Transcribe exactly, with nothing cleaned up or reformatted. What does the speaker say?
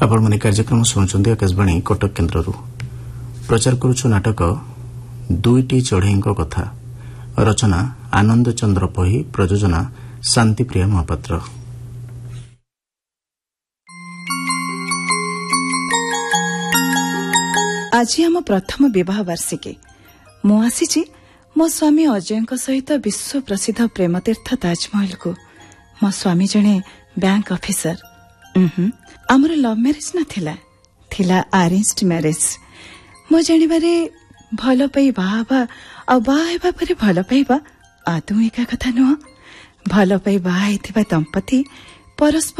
आपण माने कार्यक्रम शुणुछन्ती आकाशवाणी कटक केन्द्ररू प्रचार करुछु नाटक दुईटी चढ़ईଙ୍କ कथा रचना आनंद चंद्र पही प्रयोजना शांतिप्रिया महापात्र। आज आम प्रथम विवाह वार्षिकी मु आसी मो स्वामी अजय सहित विश्व प्रसिद्ध प्रेमतीर्थ ताजमहल को मो स्वामी जने बैंक ऑफिसर। आमर लव मैरिज नथिला थिला अरेंज्ड मैरिज। मो जानिबारे भल पाई बाहा आ बाहा हेबा परे भल पाइबा आदौ एका कथा नुह। भल पाई बाहा हेतिबा दंपति परस्पर